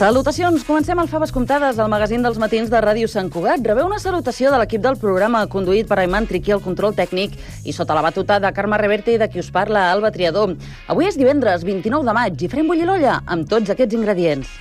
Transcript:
Salutacions! Comencem el Faves Comptades, el magazín dels matins de Ràdio Sant Cugat. Rebeu una salutació de l'equip del programa, conduït per Ayman Triqui, el control tècnic, i sota la batuta de Carme Reverte i de qui us parla, Alba Triador. Avui és divendres 29 de maig i farem bullir l'olla amb tots aquests ingredients.